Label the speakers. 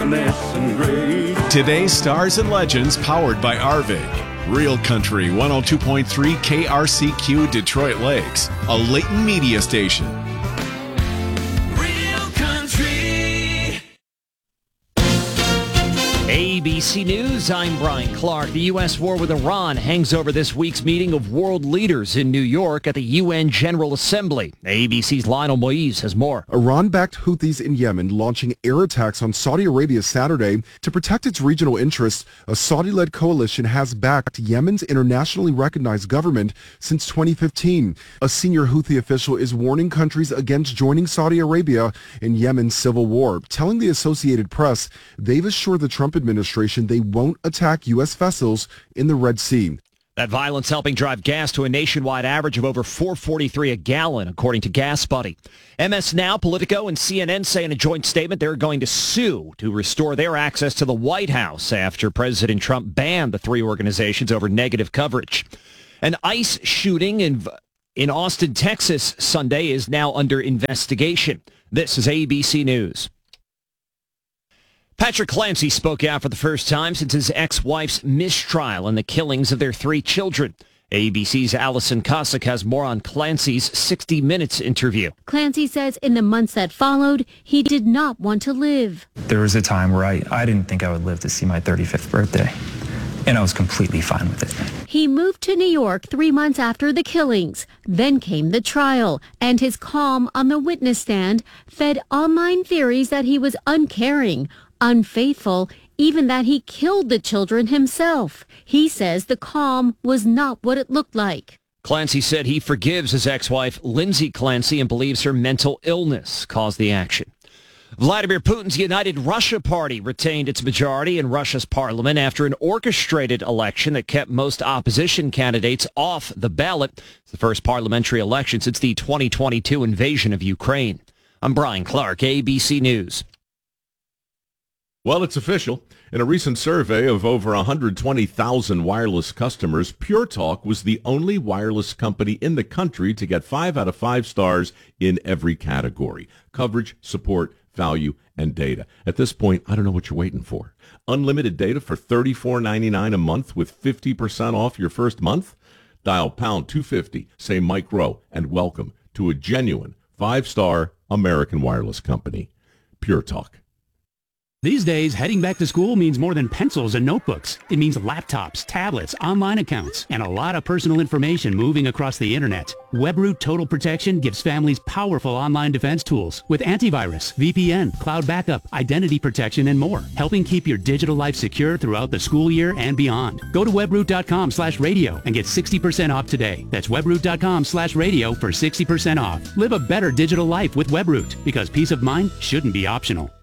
Speaker 1: finesse and grace.
Speaker 2: Today's Stars and Legends powered by Arvig. Real Country 102.3 KRCQ Detroit Lakes, a Leighton Media station.
Speaker 1: Real Country.
Speaker 3: ABC News, I'm Brian Clark. The U.S. war with Iran hangs over this week's meeting of world leaders in New York at the UN General Assembly. ABC's Lionel Moise has more.
Speaker 4: Iran-backed Houthis in Yemen launching air attacks on Saudi Arabia Saturday to protect its regional interests. A Saudi-led coalition has backed Yemen's internationally recognized government since 2015. A senior Houthi official is warning countries against joining Saudi Arabia in Yemen's civil war, telling the Associated Press they've assured the Trump administration they won't attack U.S. vessels in the Red Sea.
Speaker 3: That violence helping drive gas to a nationwide average of over $4.43 a gallon, according to Gas Buddy. MS Now, Politico, and CNN say in a joint statement they're going to sue to restore their access to the White House after President Trump banned the three organizations over negative coverage. An ICE shooting in Austin, Texas, Sunday is now under investigation. This is ABC News. Patrick Clancy spoke out for the first time since his ex-wife's mistrial in the killings of their three children. ABC's Allison Cossack has more on Clancy's 60 Minutes interview.
Speaker 5: Clancy says in the months that followed, he did not want to live.
Speaker 6: There was a time where I didn't think I would live to see my 35th birthday, and I was completely fine with it.
Speaker 5: He moved to New York 3 months after the killings. Then came the trial, and his calm on the witness stand fed online theories that he was uncaring, unfaithful, even that he killed the children himself. He says the calm was not what it looked like.
Speaker 3: Clancy said he forgives his ex-wife, Lindsay Clancy, and believes her mental illness caused the action. Vladimir Putin's United Russia Party retained its majority in Russia's parliament after an orchestrated election that kept most opposition candidates off the ballot. It's the first parliamentary election since the 2022 invasion of Ukraine. I'm Brian Clark, ABC News.
Speaker 7: Well, it's official. In a recent survey of over 120,000 wireless customers, Pure Talk was the only wireless company in the country to get 5 out of 5 stars in every category: coverage, support, value, and data. At this point, I don't know what you're waiting for. Unlimited data for $34.99 a month with 50% off your first month? Dial pound 250, say Mike Rowe, and welcome to a genuine 5-star American wireless company. Pure Talk.
Speaker 8: These days, heading back to school means more than pencils and notebooks. It means laptops, tablets, online accounts, and a lot of personal information moving across the internet. WebRoot Total Protection gives families powerful online defense tools with antivirus, VPN, cloud backup, identity protection, and more, helping keep your digital life secure throughout the school year and beyond. Go to webroot.com/radio and get 60% off today. That's webroot.com/radio for 60% off. Live a better digital life with WebRoot, because peace of mind shouldn't be optional.